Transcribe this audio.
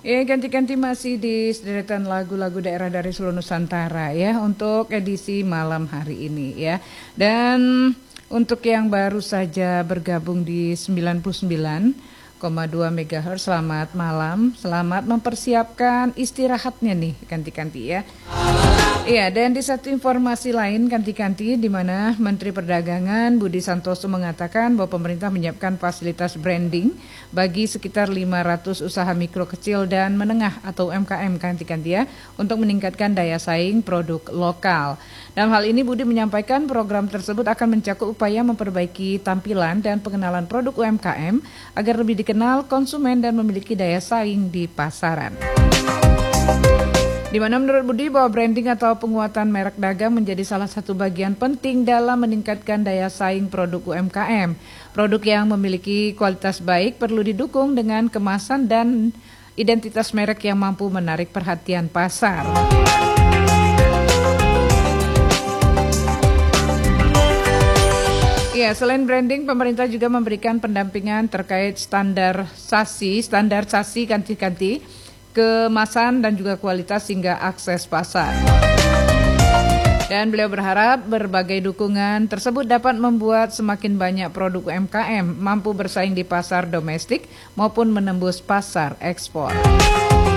Ganti-ganti masih di sederetan lagu-lagu daerah dari seluruh Nusantara ya untuk edisi malam hari ini ya. Dan untuk yang baru saja bergabung di 99,2 MHz, selamat malam, selamat mempersiapkan istirahatnya nih ganti-ganti ya. Iya, dan di satu informasi lain ganti-ganti di mana Menteri Perdagangan Budi Santoso mengatakan bahwa pemerintah menyiapkan fasilitas branding bagi sekitar 500 usaha mikro kecil dan menengah atau UMKM ganti-ganti ya untuk meningkatkan daya saing produk lokal. Dalam hal ini Budi menyampaikan program tersebut akan mencakup upaya memperbaiki tampilan dan pengenalan produk UMKM agar lebih dikenal konsumen dan memiliki daya saing di pasaran. Di mana menurut Budi bahwa branding atau penguatan merek dagang menjadi salah satu bagian penting dalam meningkatkan daya saing produk UMKM. Produk yang memiliki kualitas baik perlu didukung dengan kemasan dan identitas merek yang mampu menarik perhatian pasar. Ya, selain branding, pemerintah juga memberikan pendampingan terkait standarisasi ganti-ganti kemasan dan juga kualitas hingga akses pasar. Dan beliau berharap berbagai dukungan tersebut dapat membuat semakin banyak produk UMKM mampu bersaing di pasar domestik maupun menembus pasar ekspor.